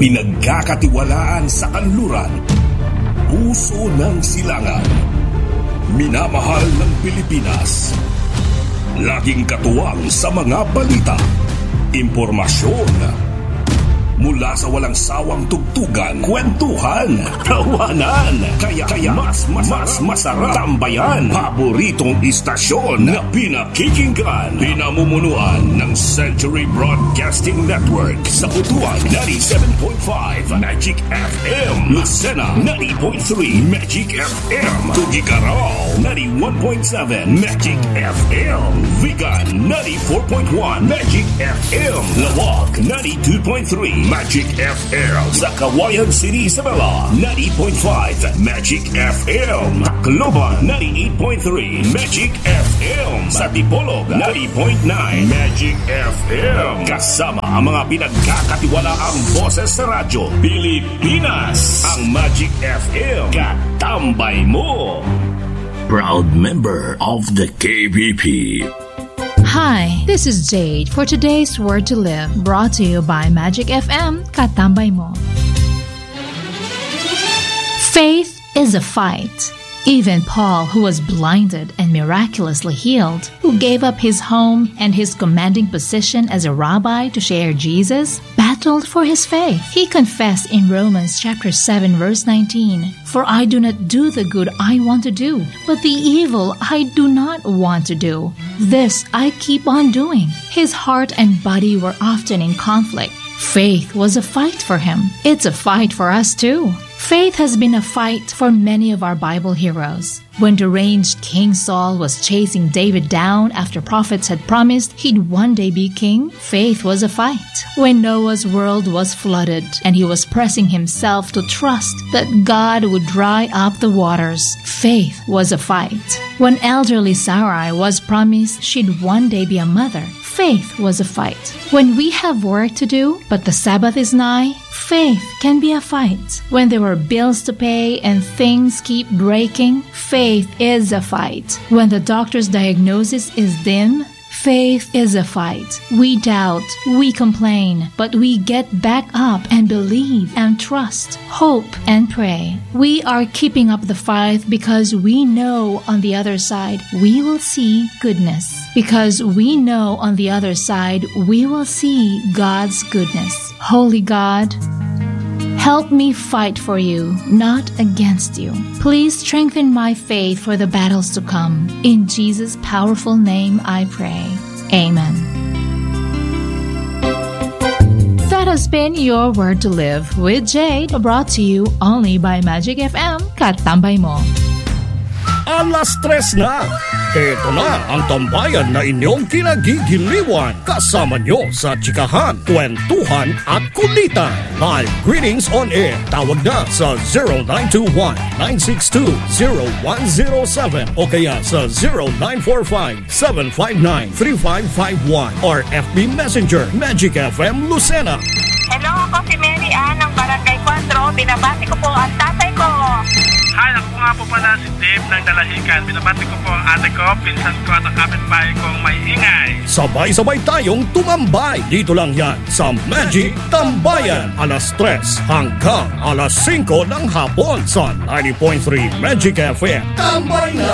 Pinagkakatiwalaan sa kanluran, puso ng silangan, minamahal ng Pilipinas. Laging katuwang sa mga balita, impormasyon, mula sa walang sawang tugtugan, kwentuhan, tawanan. Kaya mas masarap tambayan. Paboritong istasyon na pinakikinggan. Pinamumunuan ng Century Broadcasting Network. Sa Butuan, 97.5 Magic FM. Lucena, 90.3 Magic FM. Tugigarao, 91.7 Magic FM. Vigan, 94.1 Magic FM. Lawag, 92.3 Magic FM. Sa Kawayan City, Isabela, 90.5 Magic FM. Tacloban, 98.3 Magic FM. Sa Dipolog, 90.9 Magic FM. Kasama ang mga pinagkakatiwalaang boses sa radyo Pilipinas. Ang Magic FM, katambay mo. Proud member of the KBP. Hi, this is Jade for today's Word to Live, brought to you by Magic FM, Katambay Mo. Faith is a fight. Even Paul, who was blinded and miraculously healed, who gave up his home and his commanding position as a rabbi to share Jesus, battled for his faith. He confessed in Romans chapter 7 verse 19, "For I do not do the good I want to do, but the evil I do not want to do. This I keep on doing." His heart and body were often in conflict. Faith was a fight for him. It's a fight for us too. Faith has been a fight for many of our Bible heroes. When deranged King Saul was chasing David down after prophets had promised he'd one day be king, faith was a fight. When Noah's world was flooded and he was pressing himself to trust that God would dry up the waters, faith was a fight. When elderly Sarai was promised she'd one day be a mother, faith was a fight. When we have work to do, but the Sabbath is nigh, faith can be a fight. When there are bills to pay and things keep breaking, faith is a fight. When the doctor's diagnosis is dim, faith is a fight. We doubt, we complain, but we get back up and believe and trust, hope and pray. We are keeping up the fight because we know on the other side we will see goodness. Because we know on the other side we will see God's goodness. Holy God, help me fight for you, not against you. Please strengthen my faith for the battles to come. In Jesus' powerful name I pray. Amen. That has been your Word to Live with Jade, brought to you only by Magic FM, Katambay Mo. Alas 3 na. Ito na ang tambayan na inyong kinagigiliwan. Kasama nyo sa chikahan, kwentuhan at kulitan. Live greetings on air. Tawag na sa 0921-962-0107 o kaya sa 0945-759-3551 or FB Messenger Magic FM Lucena. Hello, ako si Mary Ann ng Barangay 4. Binabati ko po ang tatay ko. Hi, ako nga po pala si Dave ng Dalahican. Binabati ko po ang ate ko, pinsan ko at ang kapitbahay kong may ingay. Sabay-sabay tayong tumambay. Dito lang yan sa Magic Tambayan. Alas 3 hanggang alas 5 ng hapon sa 90.3 Magic FM. Tambay na!